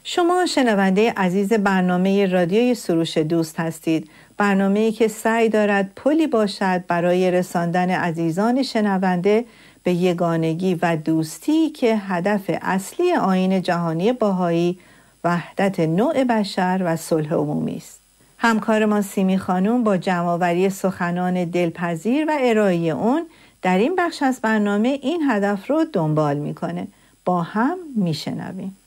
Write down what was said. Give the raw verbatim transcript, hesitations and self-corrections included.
شما شنونده عزیز برنامه رادیوی سروش دوست هستید، برنامه‌ای که سعی دارد پلی باشد برای رساندن عزیزان شنونده به یگانگی و دوستی که هدف اصلی آیین جهانی بهایی وحدت نوع بشر و صلح عمومی است. همکارمان سیمی خانم با جمع‌آوری سخنان دلپذیر و ارائه اون در این بخش از برنامه این هدف رو دنبال میکنه. با هم میشنویم.